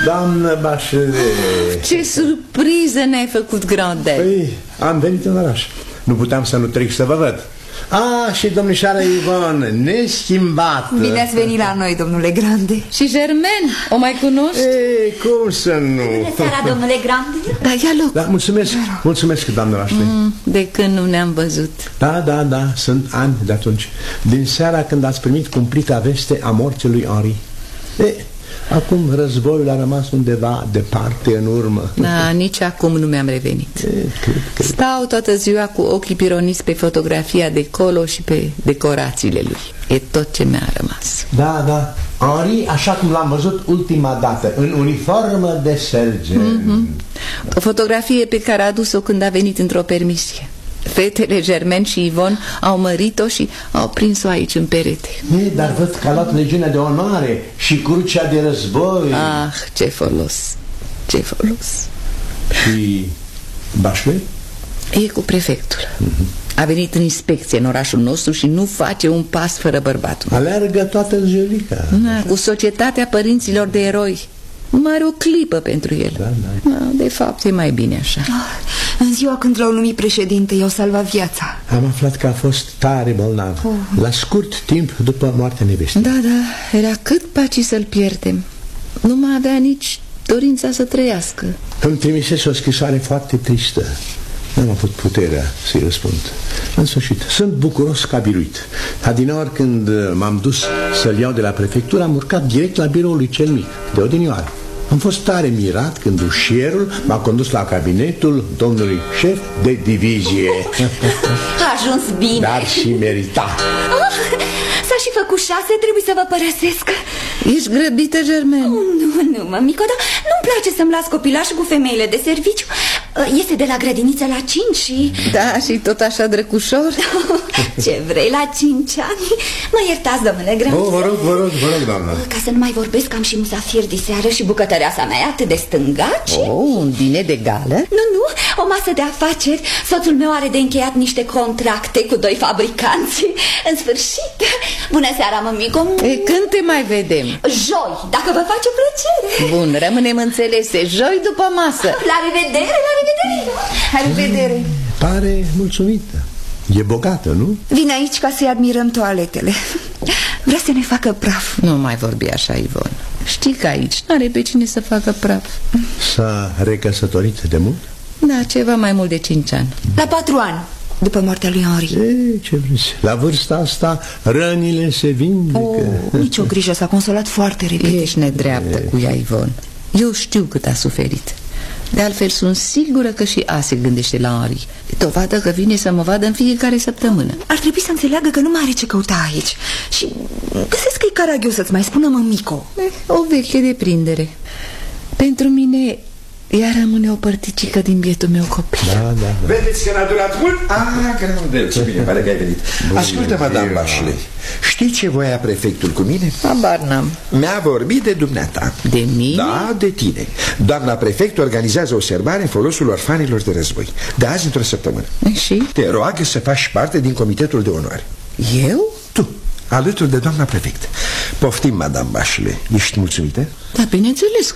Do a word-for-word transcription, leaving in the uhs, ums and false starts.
Doamnă Bachelet. Ce surpriză ne-ai făcut, Grandet. Păi, am venit în oraș. Nu puteam să nu trec să vă văd. Ah, și domnișoara Ivon, neschimbată. Bine ați venit la noi, domnule Grande. Și Germaine, o mai cunoști? Ei, cum să nu? Bună seara, domnule Grande. Da, ia loc. Da, mulțumesc, mulțumesc, doamnă Bachelet. mm, De când nu ne-am văzut. Da, da, da, sunt ani de atunci. Din seara când ați primit cumplita veste a morții lui Henri. E, acum războiul a rămas undeva departe în urmă. Da, nici acum nu mi-am revenit. E, cred, cred. Stau toată ziua cu ochii pironiți pe fotografia de colo și pe decorațiile lui. E tot ce mi-a rămas. Da, da, Henri, așa cum l-am văzut ultima dată, în uniformă de sergent. mm-hmm. O fotografie pe care a adus-o când a venit într-o permisie. Fetele Germaine și Ivon au mărit-o și au prins-o aici în perete. E, dar văd că a luat legiunea de onoare și crucea de război. Ah, ce folos, ce folos. Și Bachelet? E cu prefectul. mm-hmm. A venit în inspecție în orașul nostru și nu face un pas fără bărbatul. Aleargă toată Angelica. Da, cu societatea părinților de eroi. Nu mai are o clipă pentru el. Da, da. Da, de fapt e mai bine așa. Ah, în ziua când l-au numit președinte, i-au salvat viața. Am aflat că a fost tare bolnav. oh. La scurt timp după moartea nevestei. Da, da, era cât paci să-l pierdem. Nu mai avea nici dorința să trăiască. Îmi trimisese o scrisoare foarte tristă. Nu am avut puterea să-i răspund. În sfârșit, sunt bucuros că a biruit. Adineori când m-am dus să-l iau de la prefectură, am urcat direct la biroul lui cel mic, de odinioară. Am fost tare mirat când ușierul m-a condus la cabinetul domnului șef de divizie. A ajuns bine. Dar și merita. Oh, s-a și făcut șase, trebuie să vă părăsesc. Ești grăbită, Germaine? Oh, nu, nu, mămico, dar nu-mi place să-mi las copilașul cu femeile de serviciu. Este de la grădiniță la cinci și... Da, și tot așa drăcușor? Ce vrei, la cinci ani? Mă iertați, domnule Grande. Oh, vă rog, vă rog, vă rog, doamnă. Ca să nu mai vorbesc, am și musafir diseară și bucătăreasa mea e atât de stângaci. Oh, un diner de gală? Nu, nu, o masă de afaceri. Soțul meu are de încheiat niște contracte cu doi fabricanți. În sfârșit. Bună seara, mămico. E, când te mai vedem? Joi, dacă vă face plăcere. Bun, rămânem înțelese. Joi după masă. La revedere, la revedere. La revedere. Pare mulțumită. E bogată, nu? Vine aici ca să-i admirăm toaletele. Vrea să ne facă praf. Nu mai vorbi așa, Ivon. Știi că aici n-are pe cine să facă praf. S-a recăsătorit de mult? Da, ceva mai mult de cinci ani. La patru ani, după moartea lui Henri. E, ce vreți? La vârsta asta rănile se vindecă. Oh, nici o grijă, s-a consolat foarte repede. Ești nedreaptă cu ea, Ivon. Eu știu cât a suferit. De altfel sunt sigură că și a se gândește la Henri. Dovadă că vine să mă vadă în fiecare săptămână. Ar trebui să înțeleagă că nu mai are ce căuta aici. Și găsesc că e caragios să-ți mai spună mămico. eh, O veche deprindere. Pentru mine ea rămâne o părticică din bietul meu copil. Da, da, da. Vedeți că n-a durat mult? Ah, Grandel, ce bine pare că ai venit. Ascultă, madame Bachelet, știi ce voia prefectul cu mine? Habar n-am. Mi-a vorbit de dumneata. De mine? Da, de tine. Doamna prefect organizează o serbare în folosul orfanilor de război. De azi într-o săptămână. Și? Te roagă să faci parte din comitetul de onoare. Eu? Tu, alături de doamna prefect. Poftim, madame Bachelet. Ești mulțumită? Da, bineînțeles